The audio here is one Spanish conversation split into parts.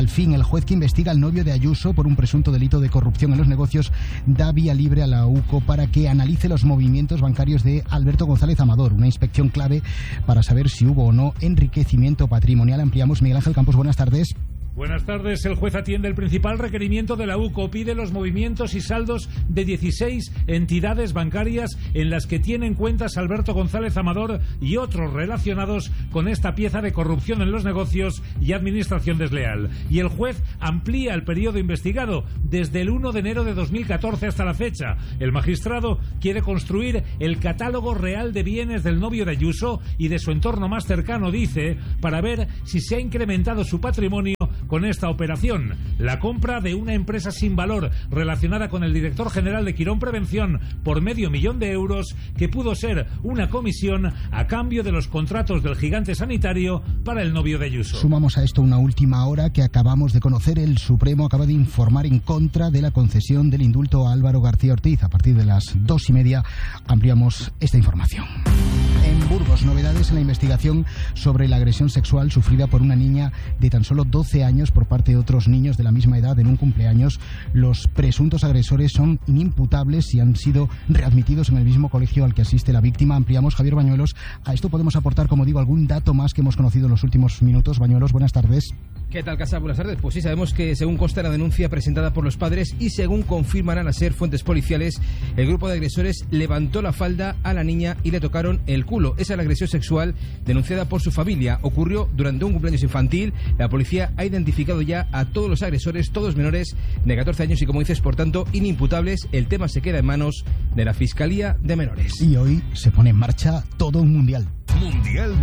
al fin, el juez que investiga al novio de Ayuso por un presunto delito de corrupción en los negocios da vía libre a la UCO para que analice los movimientos bancarios de Alberto González Amador, una inspección clave para saber si hubo o no enriquecimiento patrimonial. Ampliamos. Miguel Ángel Campos, buenas tardes. Buenas tardes. El juez atiende el principal requerimiento de la UCO. Pide los movimientos y saldos de 16 entidades bancarias en las que tienen cuentas Alberto González Amador y otros relacionados con esta pieza de corrupción en los negocios y administración desleal. Y el juez amplía el periodo investigado desde el 1 de enero de 2014 hasta la fecha. El magistrado quiere construir el catálogo real de bienes del novio de Ayuso y de su entorno más cercano, dice, para ver si se ha incrementado su patrimonio con esta operación. La compra de una empresa sin valor relacionada con el director general de Quirón Prevención por €500,000 que pudo ser una comisión a cambio de los contratos del gigante sanitario para el novio de Ayuso. Sumamos a esto una última hora que acabamos de conocer. El Supremo acaba de informar en contra de la concesión del indulto a Álvaro García Ortiz. A partir de las 2:30 ampliamos esta información. En Burgos, novedades en la investigación sobre la agresión sexual sufrida por una niña de tan solo 12 años por parte de otros niños de la misma edad en un cumpleaños. Los presuntos agresores son inimputables y han sido readmitidos en el mismo colegio al que asiste la víctima. Ampliamos. Javier Bañuelos. A esto podemos aportar, como digo, algún dato más que hemos conocido en los últimos minutos. Bañuelos, buenas tardes. ¿Qué tal, Casa? Buenas tardes. Pues sí, sabemos que según consta la denuncia presentada por los padres y según confirman a ser fuentes policiales, el grupo de agresores levantó la falda a la niña y le tocaron el culo. Esa es la agresión sexual denunciada por su familia. Ocurrió durante un cumpleaños infantil. La policía ha identificado ya a todos los agresores, todos menores de 14 años y, como dices, por tanto, inimputables. El tema se queda en manos de la Fiscalía de Menores. Y hoy se pone en marcha todo un mundial. Mundial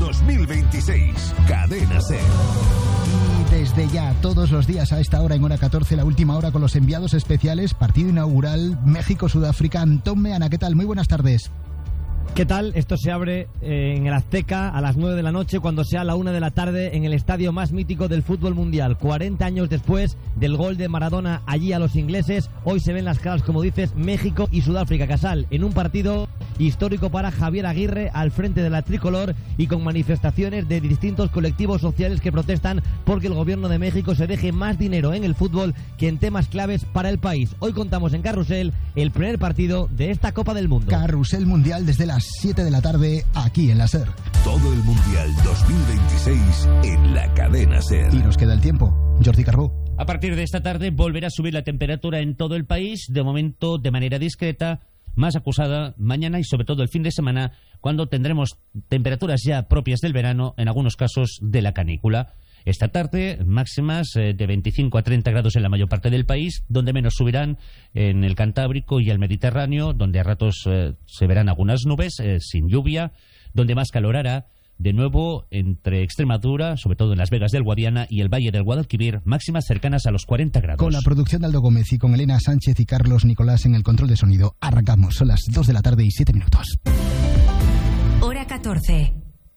2026. Cadena SER. Y desde ya, todos los días a esta hora, en hora 14, la última hora con los enviados especiales, partido inaugural México-Sudáfrica. Antón Meana, ¿qué tal? Muy buenas tardes. ¿Qué tal? Esto se abre en el Azteca a las 9 de la noche, cuando sea la 1 de la tarde, en el estadio más mítico del fútbol mundial. 40 años después del gol de Maradona allí a los ingleses, hoy se ven las caras, como dices, México y Sudáfrica. Casal, en un partido histórico para Javier Aguirre al frente de la tricolor y con manifestaciones de distintos colectivos sociales que protestan porque el gobierno de México se deje más dinero en el fútbol que en temas claves para el país. Hoy contamos en Carrusel el primer partido de esta Copa del Mundo. Carrusel Mundial desde las 7 de la tarde aquí en la SER. Todo el Mundial 2026 en la cadena SER. Y nos queda el tiempo. Jordi Carbó. A partir de esta tarde volverá a subir la temperatura en todo el país, de momento de manera discreta, más acusada mañana y sobre todo el fin de semana, cuando tendremos temperaturas ya propias del verano, en algunos casos de la canícula. Esta tarde, máximas de 25 a 30 grados en la mayor parte del país, donde menos subirán en el Cantábrico y el Mediterráneo, donde a ratos se verán algunas nubes, sin lluvia, donde más calor hará, de nuevo entre Extremadura, sobre todo en Las Vegas del Guadiana y el Valle del Guadalquivir, máximas cercanas a los 40 grados. Con la producción de Aldo Gómez y con Elena Sánchez y Carlos Nicolás en el control de sonido, arrancamos. Son las 2 de la tarde y 7 minutos. Hora 14.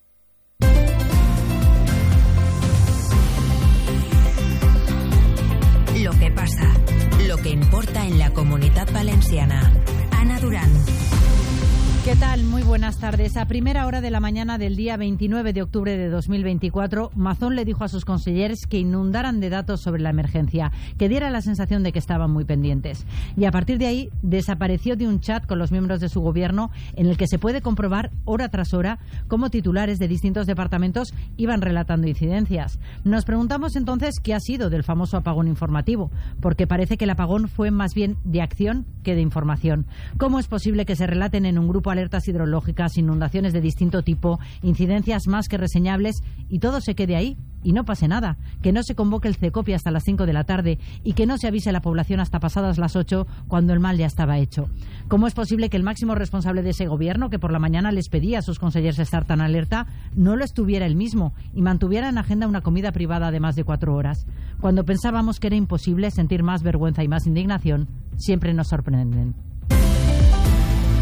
Lo que pasa, lo que importa en la Comunitat Valenciana. Ana Durán. ¿Qué tal? Muy buenas tardes. A primera hora de la mañana del día 29 de octubre de 2024, Mazón le dijo a sus consejeros que inundaran de datos sobre la emergencia, que diera la sensación de que estaban muy pendientes. Y a partir de ahí desapareció de un chat con los miembros de su gobierno en el que se puede comprobar hora tras hora cómo titulares de distintos departamentos iban relatando incidencias. Nos preguntamos entonces qué ha sido del famoso apagón informativo, porque parece que el apagón fue más bien de acción que de información. ¿Cómo es posible que se relaten en un grupo alertas hidrológicas, inundaciones de distinto tipo, incidencias más que reseñables y todo se quede ahí y no pase nada? Que no se convoque el CECOPI hasta las 5 de la tarde y que no se avise a la población hasta pasadas las 8 cuando el mal ya estaba hecho. ¿Cómo es posible que el máximo responsable de ese gobierno, que por la mañana les pedía a sus consejeros estar tan alerta, no lo estuviera él mismo y mantuviera en agenda una comida privada de más de 4 horas? Cuando pensábamos que era imposible sentir más vergüenza y más indignación, siempre nos sorprenden.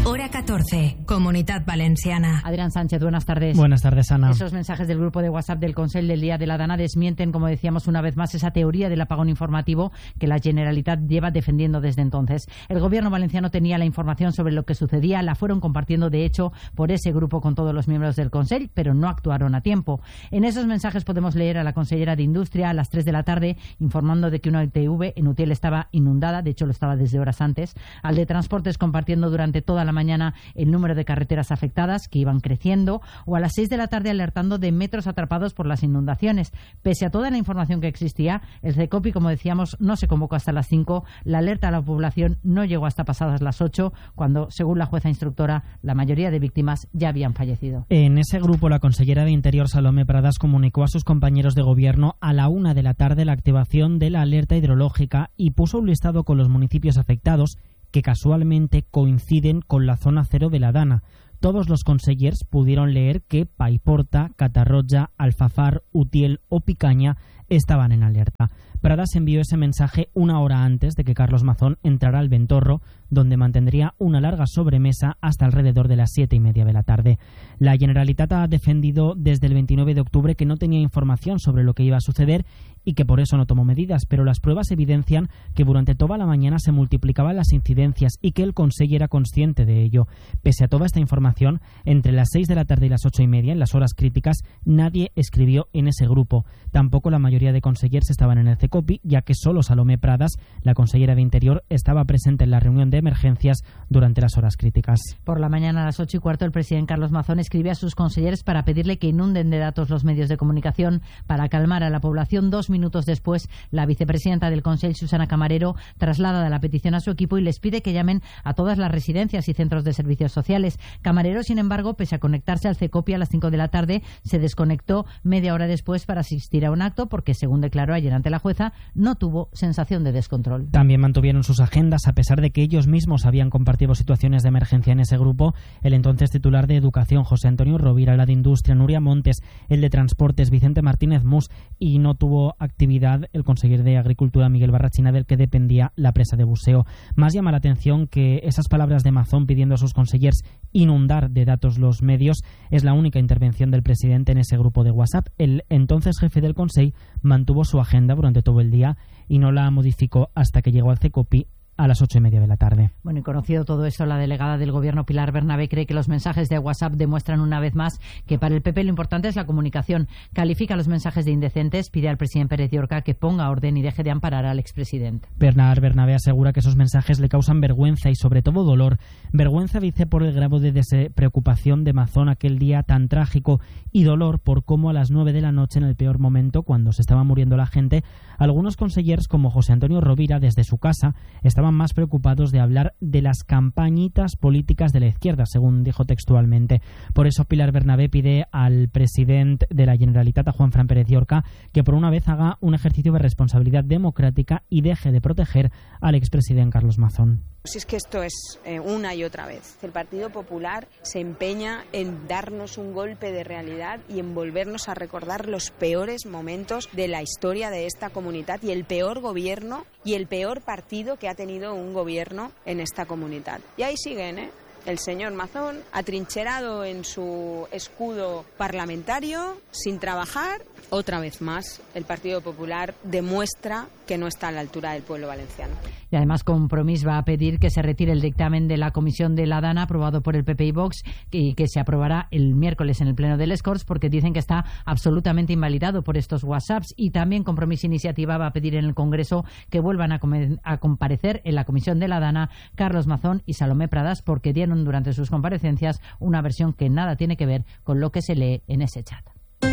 Hora 14, Comunitat Valenciana. Adrián Sánchez, buenas tardes. Buenas tardes, Ana. Esos mensajes del grupo de WhatsApp del Consell del Día de la Dana desmienten, como decíamos una vez más, esa teoría del apagón informativo que la Generalitat lleva defendiendo desde entonces. El gobierno valenciano tenía la información sobre lo que sucedía, la fueron compartiendo de hecho por ese grupo con todos los miembros del Consell, pero no actuaron a tiempo. En esos mensajes podemos leer a la consellera de Industria a las 3 de la tarde informando de que una ITV en Utiel estaba inundada, de hecho lo estaba desde horas antes, al de Transportes compartiendo durante toda la mañana el número de carreteras afectadas que iban creciendo, o a las 6 de la tarde alertando de metros atrapados por las inundaciones. Pese a toda la información que existía, el CECOPI, como decíamos, no se convocó hasta las 5, la alerta a la población no llegó hasta pasadas las 8, cuando, según la jueza instructora, la mayoría de víctimas ya habían fallecido. En ese grupo, la consellera de Interior, Salomé Pradas, comunicó a sus compañeros de gobierno a la 1 de la tarde la activación de la alerta hidrológica y puso un listado con los municipios afectados que casualmente coinciden con la zona cero de la Dana. Todos los consellers pudieron leer que Paiporta, Catarroja, Alfafar, Utiel o Picaña estaban en alerta. Pradas envió ese mensaje una hora antes de que Carlos Mazón entrara al Ventorro, donde mantendría una larga sobremesa hasta alrededor de las 7:30 de la tarde. La Generalitat ha defendido desde el 29 de octubre que no tenía información sobre lo que iba a suceder y que por eso no tomó medidas, pero las pruebas evidencian que durante toda la mañana se multiplicaban las incidencias y que el Consell era consciente de ello. Pese a toda esta información, entre las 6 de la tarde y las 8:30, en las horas críticas, nadie escribió en ese grupo. Tampoco la mayoría de consellers estaban en el CECOPI, ya que solo Salomé Pradas, la consellera de Interior, estaba presente en la reunión de emergencias durante las horas críticas. Por la mañana a las 8:15, el presidente Carlos Mazón escribe a sus consellers para pedirle que inunden de datos los medios de comunicación para calmar a la población. 2 minutos después, la vicepresidenta del Consell, Susana Camarero, traslada la petición a su equipo y les pide que llamen a todas las residencias y centros de servicios sociales. Camarero, sin embargo, pese a conectarse al CECOPI a las 5 de la tarde, se desconectó media hora después para asistir a un acto porque, según declaró ayer ante la jueza, no tuvo sensación de descontrol. También mantuvieron sus agendas, a pesar de que ellos mismos habían compartido situaciones de emergencia en ese grupo. El entonces titular de Educación, José Antonio Rovira, la de Industria, Nuria Montes, el de Transportes, Vicente Martínez Mus, y no tuvo actividad el conseller de Agricultura, Miguel Barrachina, del que dependía la presa de buceo. Más llama la atención que esas palabras de Mazón pidiendo a sus consellers inundar de datos los medios es la única intervención del presidente en ese grupo de WhatsApp. El entonces jefe del Consell mantuvo su agenda durante todo el día y no la modificó hasta que llegó al CECOPI a las 8:30 de la tarde. Bueno, y conocido todo esto, la delegada del Gobierno, Pilar Bernabé, cree que los mensajes de WhatsApp demuestran una vez más que para el PP lo importante es la comunicación. Califica los mensajes de indecentes, pide al presidente Pérez Llorca que ponga orden y deje de amparar al expresidente. Bernabé asegura que esos mensajes le causan vergüenza y sobre todo dolor. Vergüenza, dice, por el grado de preocupación de Mazón aquel día tan trágico, y dolor por cómo a las 9 de la noche, en el peor momento, cuando se estaba muriendo la gente, algunos consellers como José Antonio Rovira, desde su casa, estaban más preocupados de hablar de las campañitas políticas de la izquierda, según dijo textualmente. Por eso Pilar Bernabé pide al presidente de la Generalitat, a Juanfran Pérez Llorca, que por una vez haga un ejercicio de responsabilidad democrática y deje de proteger al expresidente Carlos Mazón. Si es que esto es una y otra vez. El Partido Popular se empeña en darnos un golpe de realidad y en volvernos a recordar los peores momentos de la historia de esta comunidad y el peor gobierno y el peor partido que ha tenido un gobierno en esta comunidad. Y ahí siguen, el señor Mazón, atrincherado en su escudo parlamentario, sin trabajar. Otra vez más, el Partido Popular demuestra que no está a la altura del pueblo valenciano. Y además Compromís va a pedir que se retire el dictamen de la Comisión de la Dana aprobado por el PP y Vox y que se aprobará el miércoles en el Pleno del Corts, porque dicen que está absolutamente invalidado por estos WhatsApps. Y también Compromís Iniciativa va a pedir en el Congreso que vuelvan a comparecer en la Comisión de la Dana Carlos Mazón y Salomé Pradas, porque dieron durante sus comparecencias una versión que nada tiene que ver con lo que se lee en ese chat.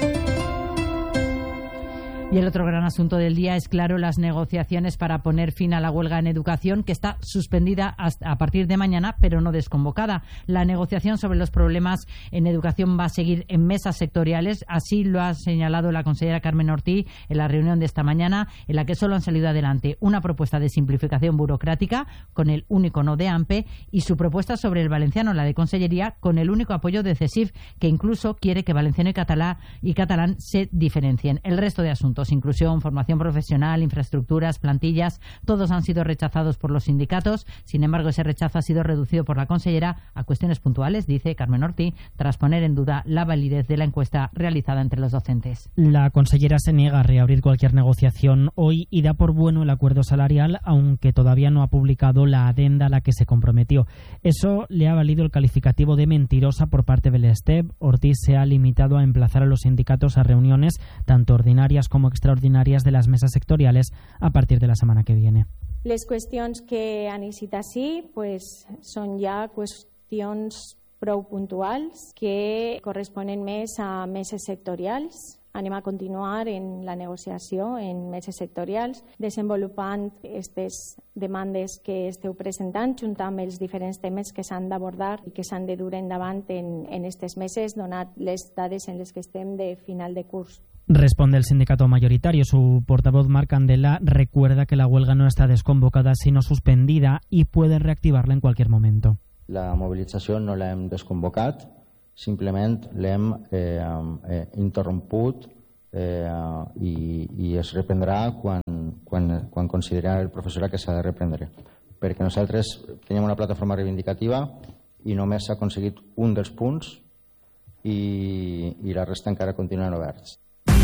Y el otro gran asunto del día es, claro, las negociaciones para poner fin a la huelga en educación, que está suspendida a partir de mañana, pero no desconvocada. La negociación sobre los problemas en educación va a seguir en mesas sectoriales. Así lo ha señalado la consellera Carmen Ortiz en la reunión de esta mañana, en la que solo han salido adelante una propuesta de simplificación burocrática con el único no de AMPE y su propuesta sobre el valenciano, la de Consellería, con el único apoyo de CESIF, que incluso quiere que valenciano y catalán se diferencien. El resto de asuntos puntos: inclusión, formación profesional, infraestructuras, plantillas. Todos han sido rechazados por los sindicatos. Sin embargo, ese rechazo ha sido reducido por la consellera a cuestiones puntuales, dice Carmen Ortí, tras poner en duda la validez de la encuesta realizada entre los docentes. La consellera se niega a reabrir cualquier negociación hoy y da por bueno el acuerdo salarial, aunque todavía no ha publicado la adenda a la que se comprometió. Eso le ha valido el calificativo de mentirosa por parte del STEP. Ortiz se ha limitado a emplazar a los sindicatos a reuniones, tanto ordinarias como extraordinarias, de las mesas sectoriales a partir de la semana que viene. Les qüestions que han eixit així són ja qüestions prou puntuals que corresponen més a meses sectorials. Anem a continuar en la negociació en meses sectorials, desenvolupant aquestes demandes que esteu presentant, junt amb els diferents temes que s'han d'abordar i que s'han de dur endavant en aquestes meses, donat les dades en les que estem de final de curs. Responde el sindicato mayoritario. Su portavoz, Marc Candela, recuerda que la huelga no está desconvocada, sino suspendida y puede reactivarla en cualquier momento. La mobilització no l'hem desconvocat, simplement l'hem interromput i es reprendrà quan considera el professorat que s'ha de reprendre. Perquè nosaltres teníem una plataforma reivindicativa i només s'ha aconseguit un dels punts i la resta encara continuen oberts.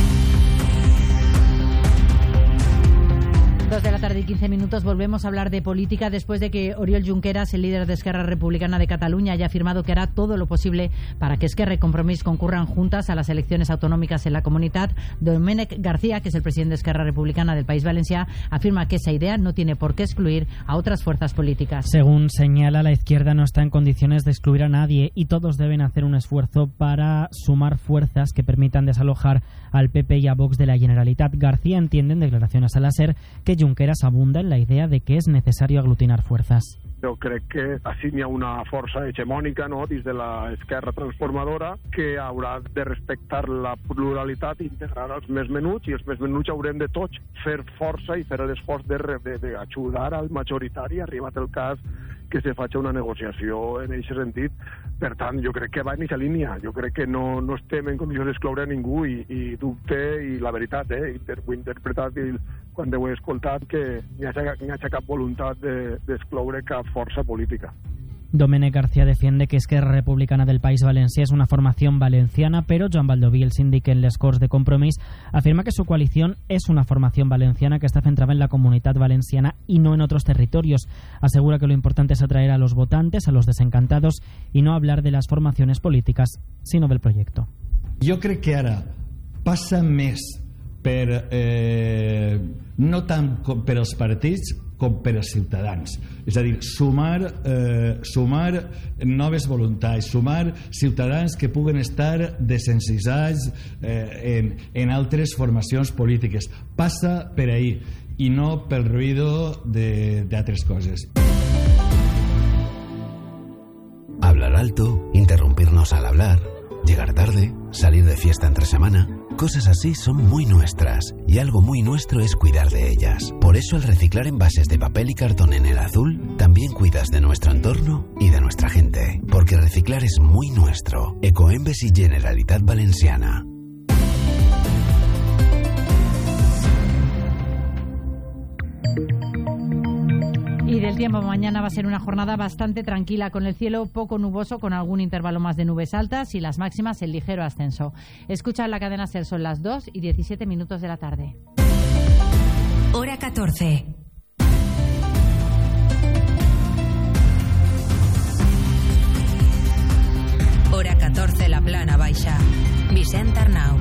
2 de la tarde y 15 minutos, volvemos a hablar de política después de que Oriol Junqueras, el líder de Esquerra Republicana de Cataluña, haya afirmado que hará todo lo posible para que Esquerra y Compromís concurran juntas a las elecciones autonómicas en la Comunitat. Domènec García, que es el presidente de Esquerra Republicana del País Valencià, afirma que esa idea no tiene por qué excluir a otras fuerzas políticas. Según señala, la izquierda no está en condiciones de excluir a nadie y todos deben hacer un esfuerzo para sumar fuerzas que permitan desalojar al PP y a Vox de la Generalitat. García entiende en declaraciones a la SER que Junqueras abunda en la idea de que es necesario aglutinar fuerzas. Jo crec que així hi ha una força hegemònica, no?, dins de l'esquerra transformadora, que haurà de respectar la pluralitat i integrar els més menuts, i els més menuts haurem de tots fer força i fer l'esforç d'ajudar al majoritari, arribat el cas que se faci una negociació en aquest sentit. Per tant, jo crec que va en aquesta línia. Jo crec que no estem en condicions d'excloure a ningú i dubte, i la veritat, ho he interpretat quan ho he escoltat, que no hi ha cap voluntat d'excloure cap força política. Domènec García defiende que Esquerra Republicana del País Valencià es una formación valenciana, pero Joan Baldoví, el síndic en les Corts de Compromís, afirma que su coalición es una formación valenciana que está centrada en la Comunitat Valenciana y no en otros territorios. Asegura que lo importante es atraer a los votantes, a los desencantados, y no hablar de las formaciones políticas, sino del proyecto. Jo crec que ara passa més per no tant per als partits com per als ciutadans. És a dir, sumar noves voluntats, sumar ciutadans que puguen estar desencisats en altres formacions polítiques. Passa per ahí i no pel ruido d'altres coses. Hablar alto, interrumpirnos al hablar, llegar tarde, salir de fiesta entre semana. Cosas así son muy nuestras, y algo muy nuestro es cuidar de ellas. Por eso, al reciclar envases de papel y cartón en el azul, también cuidas de nuestro entorno y de nuestra gente. Porque reciclar es muy nuestro. Ecoembes y Generalitat Valenciana. Y del tiempo, mañana va a ser una jornada bastante tranquila, con el cielo poco nuboso, con algún intervalo más de nubes altas y las máximas en ligero ascenso. Escucha la cadena SER, son las 2 y 17 minutos de la tarde. Hora 14. Hora 14, la Plana Baixa. Vicent Arnau.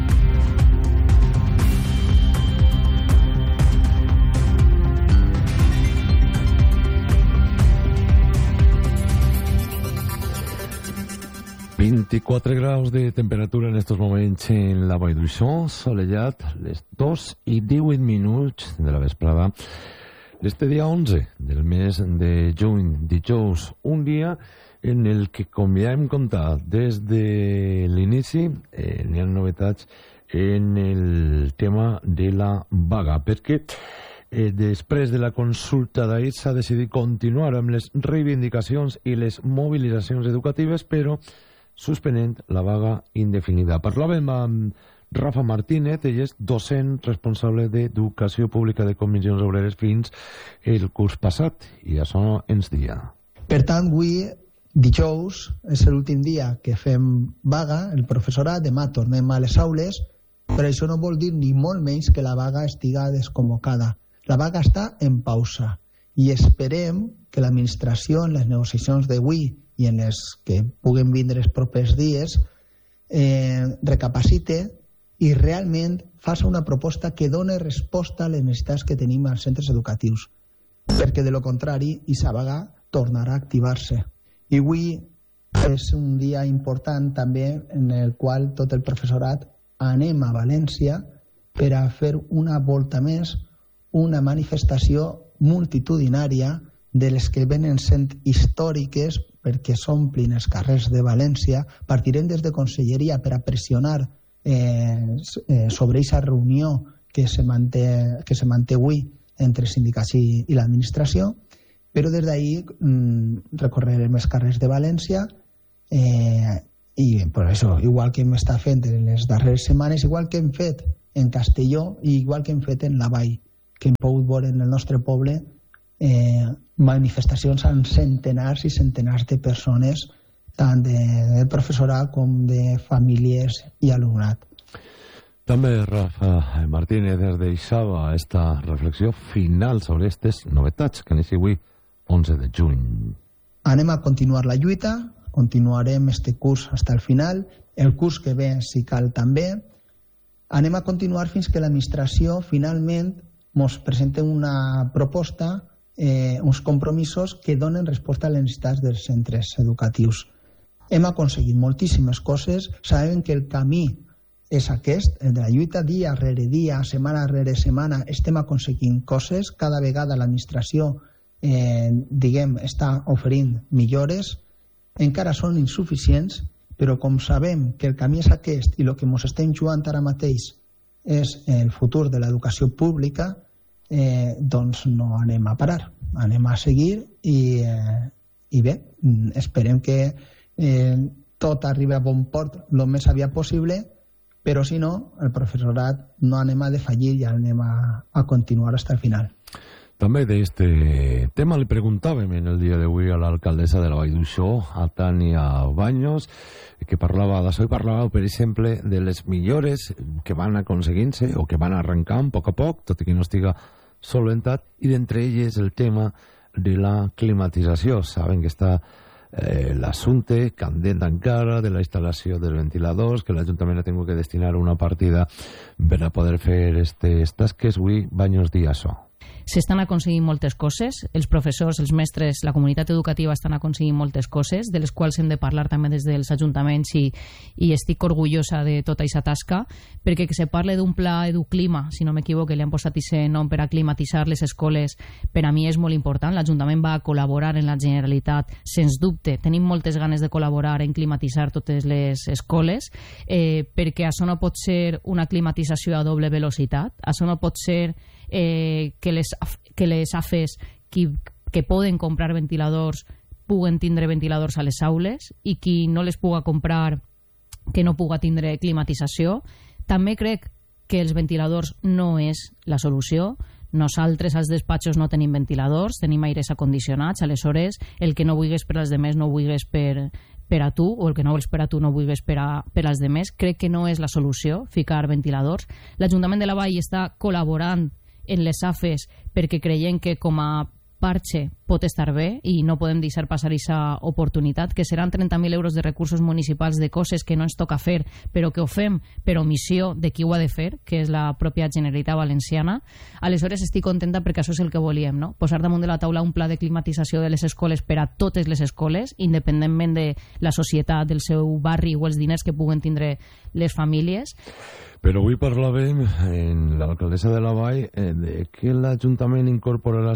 ...24 graus de temperatura en estos moments en la Vall d'Uixó, solellat, les 2 i 18 minuts de la vesprada. Este dia 11 del mes de juny, dijous, un dia en el que, com ja hem contat des de l'inici, n'hi ha novetats en el tema de la vaga, perquè després de la consulta d'ahir s'ha decidit continuar amb les reivindicacions i les mobilitzacions educatives, però suspenent la vaga indefinida. Parlàvem amb Rafa Martínez, ell és docent responsable d'Educació Pública de Comissions Obreres fins el curs passat, i això ens dia. Per tant, avui, dijous, és l'últim dia que fem vaga, el professorat, demà tornem a les aules, però això no vol dir ni molt menys que la vaga estiga desconvocada. La vaga està en pausa i esperem que l'administració en les negociacions d'avui i en les que puguen vindre els propers dies recapacite i realment faci una proposta que doni resposta a les necessitats que tenim als centres educatius, perquè de lo contrari aquesta vaga tornarà a activar-se. I avui és un dia important també en el qual tot el professorat anem a València per a fer una volta més, una manifestació multitudinària de les que venen sent històriques perquè s'omplin els carrers de València. Partirem des de Conselleria per a pressionar sobre aquesta reunió que se manté avui entre sindicats i l'administració, però des d'ahir recorrerem els carrers de València i per això, igual que hem estat fent en les darreres setmanes, igual que hem fet en Castelló i igual que hem fet en la Vall, que hem pogut veure en el nostre poble manifestacions amb centenars i centenars de persones, tant de professorat com de famílies i alumnat. També Rafa Martínez es deixava esta reflexió final sobre aquestes novetats que n'hi avui 11 de juny. Anem a continuar la lluita, continuarem este curs fins al final, el curs que ve si cal també. Anem a continuar fins que l'administració finalment ens presenta una proposta, uns compromisos que donen resposta a les necessitats dels centres educatius. Hem aconseguit moltíssimes coses, sabem que el camí és aquest, el de la lluita dia rere dia, setmana rere setmana, estem aconseguint coses, cada vegada l'administració està oferint millores, encara són insuficients, però com sabem que el camí és aquest i el que ens estem jugant ara mateix és el futur de l'educació pública, doncs no anem a parar, anem a seguir i bé, esperem que tot arribi a bon port el més aviat possible, però si no, el professorat no anem a defallir i anem a continuar fins al final. També d'este tema li preguntàvem en el dia d'avui a l'alcaldessa de la Vall d'Uixó, a Tania Baños, que parlava d'això i parlava, per exemple, de les millores que van aconseguint-se o que van arrencant a poc, tot i que no estiga solventat, i d'entre elles el tema de la climatització. Saben que està l'assumpte candent encara de la instal·lació dels ventiladors, que l'Ajuntament ha tingut que destinar una partida per a poder fer aquestes tasques. Avui Baños dir això. S'estan aconseguint moltes coses, els professors, els mestres, la comunitat educativa estan aconseguint moltes coses, de les quals hem de parlar també des dels ajuntaments i estic orgullosa de tota aquesta tasca, perquè que se parle d'un pla Educlima, si no m'equivoco, li han posat aquest nom per a climatitzar les escoles, per a mi és molt important. L'Ajuntament va col·laborar en la Generalitat, sens dubte, tenim moltes ganes de col·laborar en climatitzar totes les escoles, perquè això no pot ser una climatització a doble velocitat, això no pot ser que les AFES que poden comprar ventiladors puguen tindre ventiladors a les aules i qui no les puga comprar que no puga tindre climatització. També crec que els ventiladors no és la solució. Nosaltres als despatxos no tenim ventiladors, tenim aires acondicionats, aleshores el que no vulguis per als demés no vulguis per a tu, o el que no vols per a tu no vulguis per als demés. Crec que no és la solució ficar ventiladors. L'Ajuntament de la Vall està col·laborant en les AFES perquè creiem que com a parche pot estar bé i no podem deixar passar aquesta oportunitat, que seran 30.000 euros de recursos municipals de coses que no ens toca fer, però que ho fem per omissió de qui ho ha de fer, que és la pròpia Generalitat Valenciana. Aleshores estic contenta perquè això és el que volíem, no? Posar damunt de la taula un pla de climatització de les escoles per a totes les escoles, independentment de la societat, del seu barri o els diners que puguen tindre les famílies. Però avui parlàvem en l'alcaldessa de la Vall de que l'Ajuntament incorporarà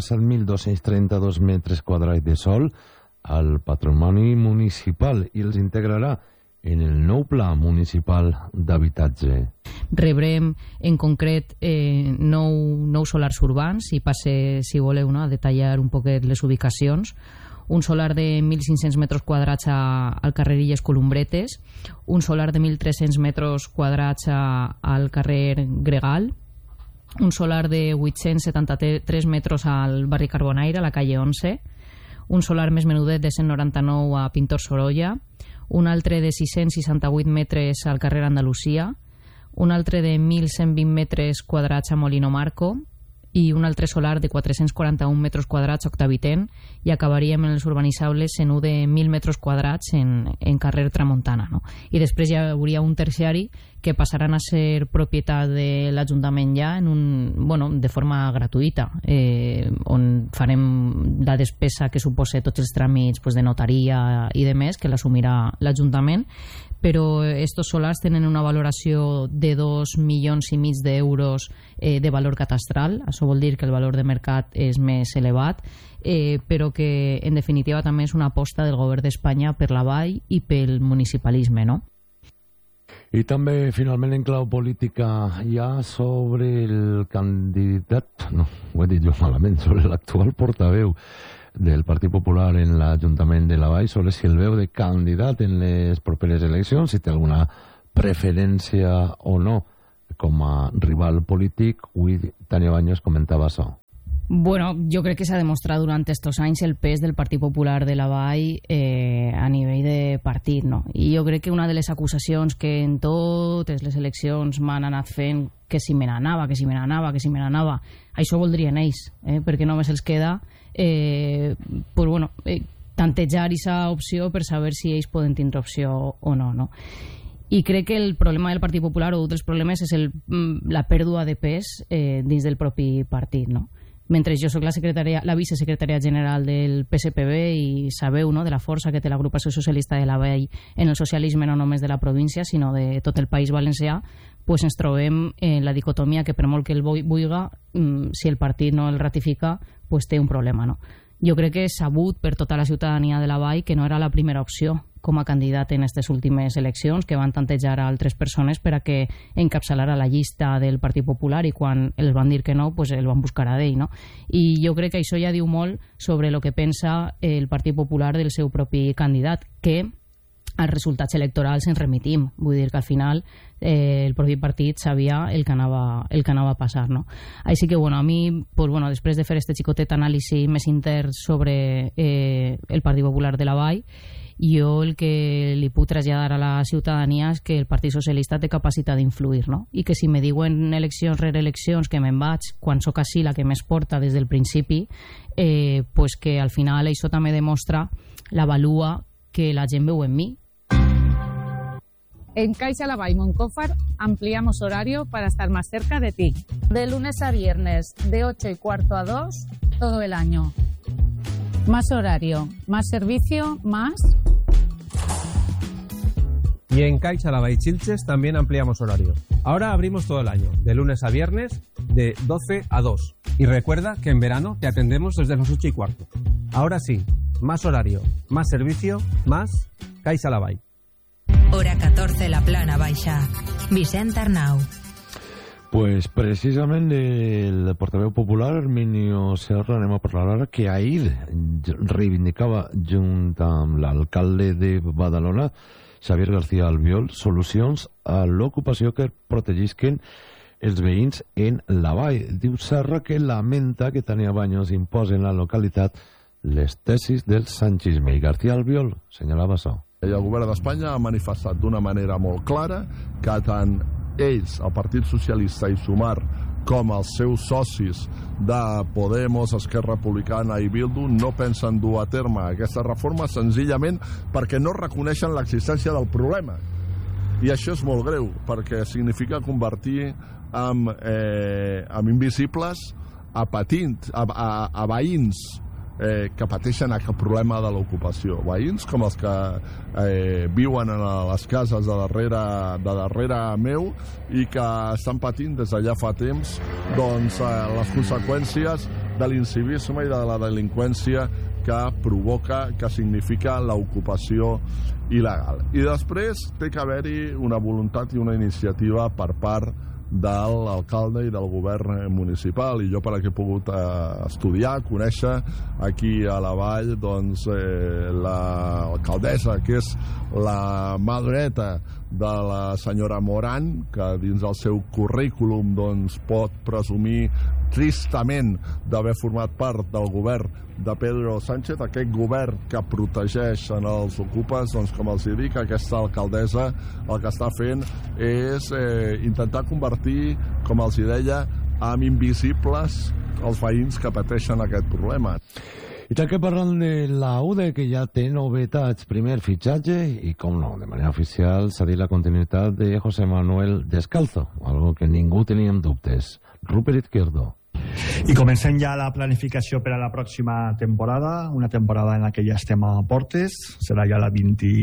7.232 metres quadrats de sòl al patrimoni municipal i els integrarà en el nou pla municipal d'habitatge. Rebrem en concret nous solars urbans i passe, si voleu, a detallar un poquet les ubicacions. un solar de 1.500 metres quadrats al carrer Illes Columbretes, un solar de 1.300 metres quadrats al carrer Gregal, un solar de 873 metres al barri Carbonaire, a la calle 11, un solar més menudet de 199 a Pintor Sorolla, un altre de 668 metres al carrer Andalusia, un altre de 1.120 metres quadrats a Molino Marco i un altre solar de 441 metres quadrats a Octavitent, i acabaríem en els urbanitzables en un de 1.000 metres quadrats en carrer Tramuntana, no? I després hi hauria un terciari que passaran a ser propietat de l'Ajuntament ja de forma gratuïta, on farem la despesa que suposa tots els tràmits de notaria i de més, que l'assumirà l'Ajuntament, però estos solars tenen una valoració de 2,5 milions d'euros de valor catastral. Això vol dir que el valor de mercat és més elevat, però que en definitiva també és una aposta del govern d'Espanya per la vall i pel municipalisme, no? I també, finalment, en clau política, ja sobre el candidat, no, ho he dit jo malament, sobre l'actual portaveu del Partit Popular en l'Ajuntament de la Vall, sobre si el veu de candidat en les properes eleccions, si té alguna preferència o no com a rival polític. Avui Tania Baños comentava això. Bueno, jo crec que s'ha demostrat durant estos anys el pes del Partit Popular de la Vall a nivell de partit, no? I jo crec que una de les acusacions que en totes les eleccions m'han anat fent, que si me n'anava, això voldrien ells, perquè només els queda tantejar aquesta opció per saber si ells poden tindre opció o no, no? I crec que el problema del Partit Popular, o un dels problemes, és la pèrdua de pes dins del propi partit, no? Mentre jo soc la vicesecretària general del PSPB i sabeu, no, de la força que té l'agrupació socialista de la Vall en el socialisme, no només de la província, sinó de tot el País Valencià, pues ens trobem en la dicotomia que per molt que el vulga, si el partit no el ratifica, pues té un problema, no? Jo crec que és sabut per tota la ciutadania de la Vall que no era la primera opció com a candidat en aquestes últimes eleccions, que van tantejar a altres persones per a que encapçalara la llista del Partit Popular, i quan els van dir que no, pues el van buscar a d'ell, no? I jo crec que això ja diu molt sobre el que pensa el Partit Popular del seu propi candidat, que als resultats electorals ens remitim. Vull dir que al final el propi partit sabia el que anava a passar, no? Així que, a mi, després de fer este xicotet anàlisi més intern sobre el Partit Popular de la Vall, jo el que li puc traslladar a la ciutadania és que el Partit Socialista té capacitat d'influir, no? I que si me diuen eleccions rere eleccions que me'n vaig quan sóc així la que més porta des del principi, pues que al final això també demostra la valua que la gent veu en mi. En Caixa La Vall Moncófar ampliamos horario para estar más cerca de ti. De lunes a viernes, de 8:15 a 2, todo el año. Más horario, más servicio, más... Y en Caixa La Vall Chilches también ampliamos horario. Ahora abrimos todo el año, de lunes a viernes, de 12 a 2. Y recuerda que en verano te atendemos desde las 8:15. Ahora sí, más horario, más servicio, más Caixa La Vall. Hora 14, la Plana Baixa. Vicent Arnau. Pues precisament el portaveu popular, Herminio Serra, anem a parlar ara, que ahir reivindicava junt amb l'alcalde de Badalona, Xavier García Albiol, solucions a l'ocupació que protegisquen els veïns en la vall. Diu Serra que lamenta que Tania Baños imposa en la localitat les tesis del sanchisme. I García Albiol senyalava això. El govern d'Espanya ha manifestat d'una manera molt clara que tant ells, el Partit Socialista i Sumar, com els seus socis de Podemos, Esquerra Republicana i Bildu no pensen dur a terme aquesta reforma senzillament perquè no reconeixen l'existència del problema. I això és molt greu, perquè significa convertir en invisibles a veïns que pateixen aquest problema de l'ocupació. Veïns com els que viuen en les cases de darrere meu i que estan patint des d'allà fa temps les conseqüències de l'incivisme i de la delinqüència que provoca, que significa l'ocupació il·legal. I després té que haver-hi una voluntat i una iniciativa per part de l'alcalde i del govern municipal. I jo, per aquí he pogut estudiar, conèixer aquí a la Vall l'alcaldessa, que és la mà dreta de la senyora Morán, que dins el seu currículum pot presumir tristament d'haver format part del govern de Pedro Sánchez, aquest govern que protegeix en els ocupes. Doncs, com els dic, aquesta alcaldessa el que està fent és intentar convertir, com els deia, en invisibles els veïns que pateixen aquest problema. I també parlant de la UDE, que ja té novetats. Primer fitxatge i, com no, de manera oficial s'ha dit la continuïtat de José Manuel Descalzo, algo que ningú tenia en dubtes. Rupert Izquierdo. I comencem ja la planificació per a la pròxima temporada, una temporada en la que ja estem a portes, serà ja la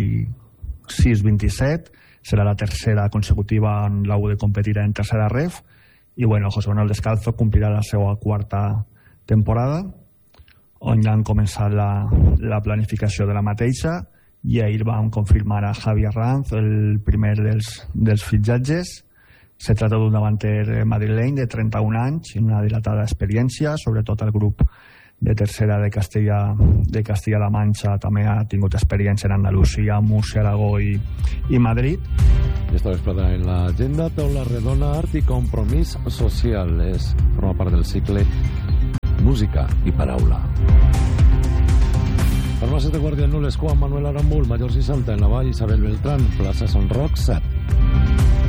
26-27, serà la tercera consecutiva on la UDE competirà en tercera ref, i bueno, José Manuel Descalzo complirà la seva quarta temporada, on ja han començat la planificació de la mateixa, i ahir vam confirmar a Javi Arranz, el primer dels fitxatges. Se trata d'un davanter madrileny de 31 anys, una dilatada experiència, sobretot el grup de tercera de Castilla-La Manxa també ha tingut experiència en Andalusia, Múrcia, Aragó i Madrid. Esta vesprada en l'agenda, taula redona, art i compromís social. Forma part del cicle Música i Paraula. Farmàcies de Guàrdia Nules, Juan Manuel Arambul, Major 60, en la Vall, Isabel Beltrán, plaça Sant Roc, 7.